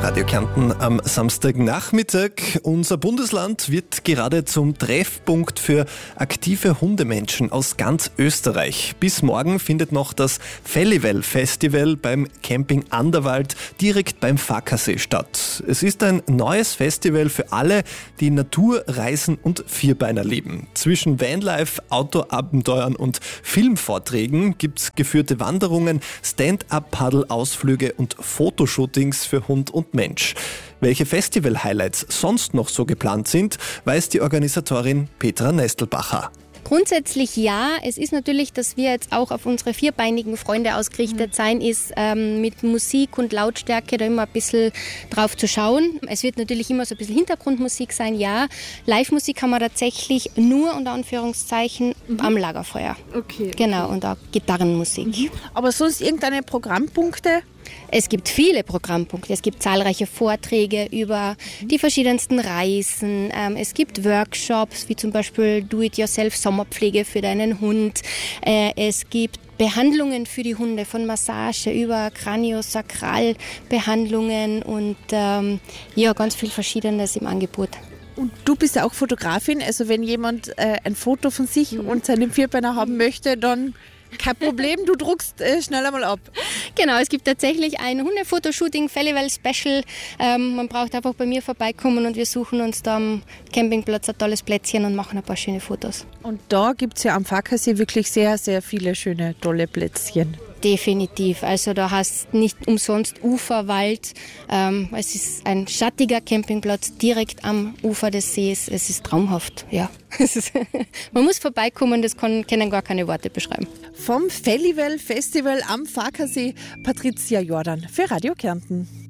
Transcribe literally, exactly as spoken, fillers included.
Radio Kärnten am Samstagnachmittag. Unser Bundesland wird gerade zum Treffpunkt für aktive Hundemenschen aus ganz Österreich. Bis morgen findet noch das Felliwell-Festival beim Camping Anderwald direkt beim Fackersee statt. Es ist ein neues Festival für alle, die Natur, Reisen und Vierbeiner lieben. Zwischen Vanlife, Outdoor-Abenteuern und Filmvorträgen gibt's geführte Wanderungen, Stand-up-Paddle-Ausflüge und Fotoshootings für Hund und Mensch. Welche Festival-Highlights sonst noch so geplant sind, weiß die Organisatorin Petra Nestelbacher. Grundsätzlich ja. Es ist natürlich, dass wir jetzt auch auf unsere vierbeinigen Freunde ausgerichtet sein, ist ähm, mit Musik und Lautstärke da immer ein bisschen drauf zu schauen. Es wird natürlich immer so ein bisschen Hintergrundmusik sein, ja. Live-Musik haben wir tatsächlich nur unter Anführungszeichen mhm. am Lagerfeuer. Okay. Genau, und auch Gitarrenmusik. Mhm. Aber sonst irgendeine Programmpunkte? Es gibt viele Programmpunkte. Es gibt zahlreiche Vorträge über die verschiedensten Reisen. Ähm, es gibt Workshops, wie zum Beispiel Do-it-yourself-Sommerpflege für deinen Hund. Äh, es gibt Behandlungen für die Hunde, von Massage über Kraniosakralbehandlungen und ähm, ja, ganz viel Verschiedenes im Angebot. Und du bist ja auch Fotografin, also wenn jemand äh, ein Foto von sich mhm. und seinem Vierbeiner haben möchte, dann kein Problem, du druckst äh, schnell einmal ab. Genau, es gibt tatsächlich ein Hundefotoshooting, Felliwell Special. Ähm, man braucht einfach bei mir vorbeikommen und wir suchen uns da am Campingplatz ein tolles Plätzchen und machen ein paar schöne Fotos. Und da gibt es ja am Fackersee wirklich sehr, sehr viele schöne, tolle Plätzchen. Definitiv. Also da hast nicht umsonst Uferwald. Ähm, es ist ein schattiger Campingplatz direkt am Ufer des Sees. Es ist traumhaft, ja. Man muss vorbeikommen, das kann, können gar keine Worte beschreiben. Vom Felliwell Festival am Fackersee, Patricia Jordan für Radio Kärnten.